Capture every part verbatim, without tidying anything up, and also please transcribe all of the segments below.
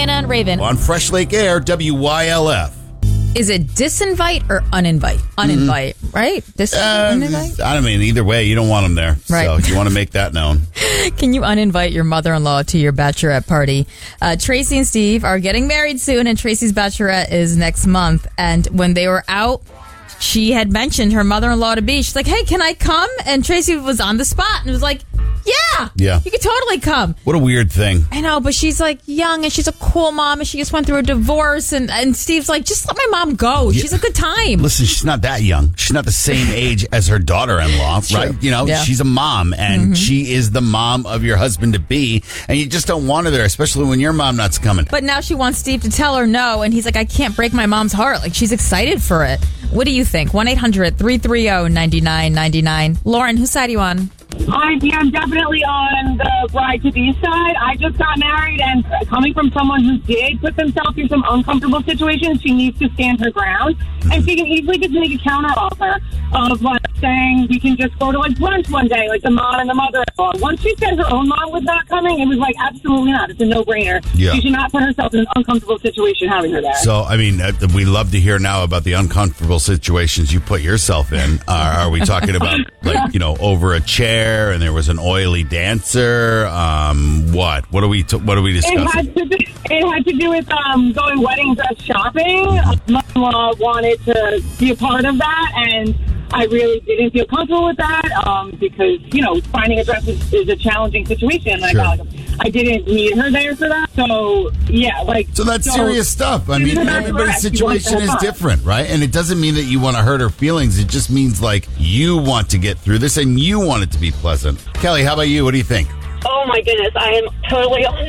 Diana and Raven. On Fresh Lake Air, W Y L F. Is it disinvite or uninvite? Uninvite, mm-hmm. right? Dis- uh, uninvite? I mean, either way, you don't want them there. Right. So you want to make that known. Can you uninvite your mother-in-law to your bachelorette party? Uh, Tracy and Steve are getting married soon, and Tracy's bachelorette is next month. And when they were out, she had mentioned her mother-in-law to be. She's like, hey, can I come? And Tracy was on the spot and was like, yeah, yeah, you could totally come. What a weird thing. I know, but she's like young and she's a cool mom and she just went through a divorce. And, and Steve's like, just let my mom go. Yeah. She's a good time. Listen, she's not that young. She's not the same age as her daughter-in-law, right? True. You know, yeah. she's a mom and mm-hmm. she is the mom of your husband-to-be. And you just don't want her there, especially when your mom not's coming. But now she wants Steve to tell her no. And he's like, I can't break my mom's heart. Like, she's excited for it. What do you think? one eight hundred three three zero nine nine nine nine. Lauren, whose side are you on? I, yeah, I'm definitely on the bride-to-be side. I just got married, and coming from someone who did put themselves in some uncomfortable situations, she needs to stand her ground. And she can easily just make a counteroffer of, like, saying we can just go to, like, brunch one day, like the mom and the mother-in-law. Once she said her own mom was not coming, it was like, absolutely not. It's a no-brainer. Yeah. She should not put herself in an uncomfortable situation having her there. So, I mean, uh, we love to hear now about the uncomfortable situations you put yourself in. Uh, are we talking about, like, you know, over a chair? And there was an oily dancer. Um, what? What are we? T- what are we discussing? It had to do, it had to do with um, going wedding dress shopping. Mm-hmm. My mom wanted to be a part of that, and I really didn't feel comfortable with that um, because you know finding a dress is, is a challenging situation. Like, sure. I, I didn't need her there for that. So yeah, like so that's so, serious stuff. I mean, everybody's situation is different, right? And it doesn't mean that you want to hurt her feelings. It just means like you want to get through this and you want it to be pleasant. Kelly, how about you? What do you think? Oh my goodness, I am totally on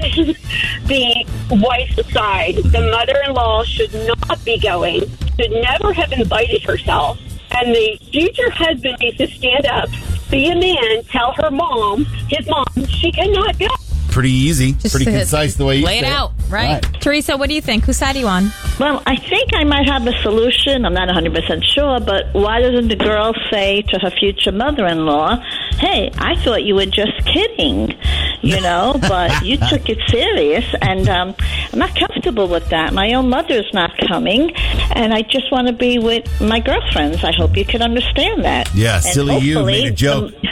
the wife's side. The mother-in-law should not be going. Should never have invited herself. And the future husband needs to stand up, be a man, tell her mom, his mom, she cannot go. Pretty easy, Just pretty concise the way you lay it out, right? right? Teresa, what do you think? Whose side are you on? Well, I think I might have a solution. I'm not one hundred percent sure, but why doesn't the girl say to her future mother-in-law, hey, I thought you were just kidding, you know, but you took it serious, and um, I'm not comfortable with that. My own mother's not coming, and I just want to be with my girlfriends. I hope you can understand that. Yeah, and silly you made a joke. Um,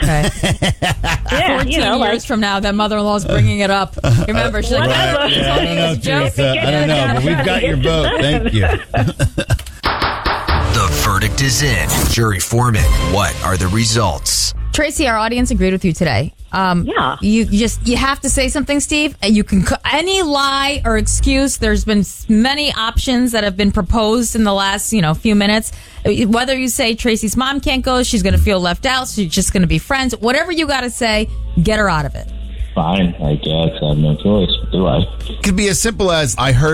yeah, fourteen you know, years like, from now, that mother-in-law's bringing it up. Remember, she's like, Whatever. right. Yeah, I don't know, Teresa. I don't know, but we've got your vote. Thank you. The verdict is in. Jury foreman, what are the results? Tracy, our audience agreed with you today. Um, Yeah. You just you have to say something, Steve. And you can any lie or excuse. There's been many options that have been proposed in the last you know few minutes. Whether you say Tracy's mom can't go, she's going to feel left out. She's just going to be friends. Whatever you got to say, get her out of it. Fine, I guess. I have no choice. Do I? It could be as simple as I heard